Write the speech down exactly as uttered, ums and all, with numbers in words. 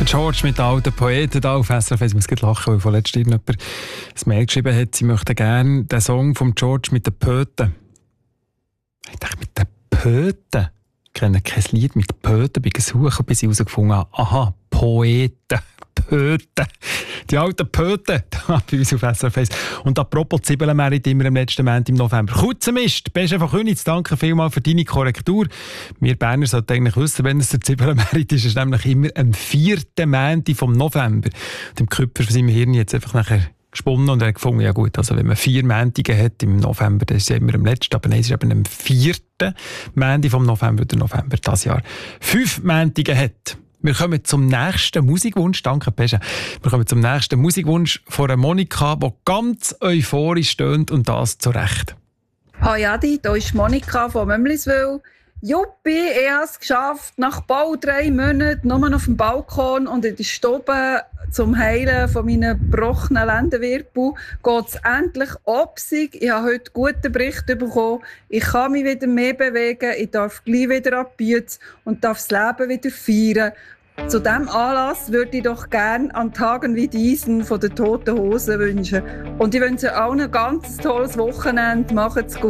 George mit den alten Poeten da auf S R F eins. Ich muss gerade lachen, weil vorletzt jemand ein Mail geschrieben hat, sie möchten gerne den Song von George mit den Poeten. Ich dachte, mit den Poeten? Ich kenne kein Lied mit Poeten. Ich bin gesucht, bis ich herausgefunden habe, aha, Poeten. Pöten. Die alten Pöten, da bei uns auf S R F eins. Und apropos Zwiebelmerit, immer am letzten Monat im November. Kurzer Mist, Beste von Königs, danke vielmals für deine Korrektur. Wir Berner sollten eigentlich wissen, wenn es der Zwiebelmerit ist, ist es nämlich immer am vierten Monat vom November. Und im Körper von seinem Hirn jetzt einfach nachher gesponnen und er hat gefunden, ja gut, also wenn man vier Monate hat im November, dann ist es immer am letzten, aber nein, es ist eben am vierten Monat vom November, der November dieses Jahr fünf Monate hat. Wir kommen zum nächsten Musikwunsch. Danke, Pescha. Wir kommen zum nächsten Musikwunsch von einer Monika, die ganz euphorisch stöhnt und das zu Recht. Hi Adi, hier ist Monika von Mömliswil. Juppi, ich habe es geschafft. Nach bald drei Monaten nur auf dem Balkon und in der Stube zum Heilen von meinen gebrochenen Lendenwirbel geht es endlich obsig. Ich habe heute guten Bericht bekommen. Ich kann mich wieder mehr bewegen, ich darf gleich wieder ab Bütz und darf das Leben wieder feiern. Zu diesem Anlass würde ich doch gerne an Tagen wie diesen von den Toten Hosen wünschen. Und ich wünsche allen ein ganz tolles Wochenende. Macht's gut.